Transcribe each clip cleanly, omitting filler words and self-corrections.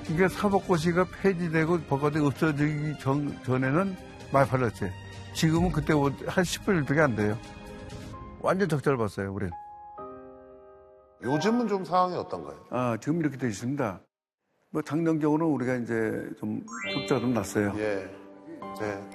그러니까 사법고시가 폐지되고 법관이 없어지기 전에는 많이 팔렸지. 지금은 그때보다 한 10분 1배가 안 돼요. 완전 적자를 봤어요, 우린. 요즘은 좀 상황이 어떤가요? 지금 이렇게 되어 있습니다. 뭐 작년 경우는 우리가 이제 좀 적자가 좀 났어요. 예. 네.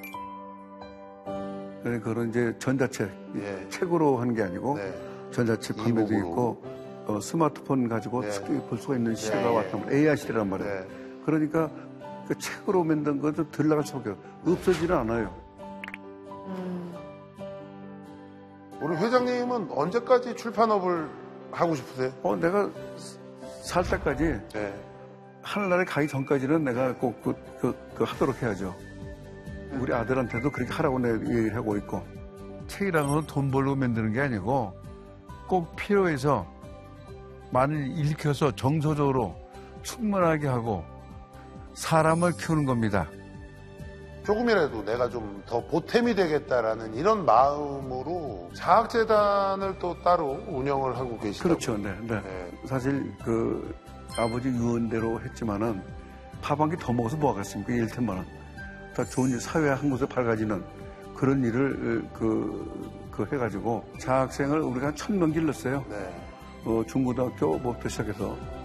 그런 이제 전자책, 예. 책으로 하는 게 아니고 네. 전자책 판매도 이북으로. 있고 스마트폰 가지고 네. 볼 수가 있는 시대가 네. 왔단 말이에요. AI 시대란 말이에요. 네. 그러니까 그 책으로 만든 것도 덜 나갈 수밖에 없어지는 않아요. 우리 회장님은 언제까지 출판업을 하고 싶으세요? 내가 살 때까지 네. 하늘나라에 가기 전까지는 내가 꼭 하도록 해야죠. 우리 아들한테도 그렇게 하라고 내가 얘기를 하고 있고. 책이라는 건 돈 벌고 만드는 게 아니고 꼭 필요해서 많이 읽혀서 정서적으로 충만하게 하고 사람을 키우는 겁니다. 조금이라도 내가 좀 더 보탬이 되겠다라는 이런 마음으로 자학재단을 또 따로 운영을 하고 계시다고. 그렇죠. 네. 사실 아버지 유언대로 했지만은 밥 한 개 더 먹어서 뭐 하겠습니까? 이를테면은 다 좋은 일, 사회 한 곳에 밝아지는 그런 일을 해가지고 자학생을 우리가 한 1,000명 길렀어요. 네. 중고등학교 뭐부터 시작해서